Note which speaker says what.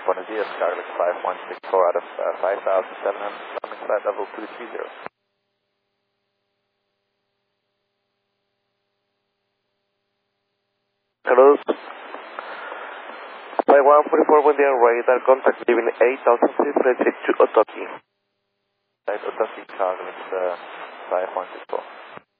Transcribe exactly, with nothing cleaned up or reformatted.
Speaker 1: Buenos dias, Skyline five one six four out of uh, five thousand seven hundred, coming flight level two three zero. Hello. Flight one forty-four, buen día, radar contact, leaving eight thousand feet, flight to Otoki. Flight Otoki, Skyline uh, five one six four.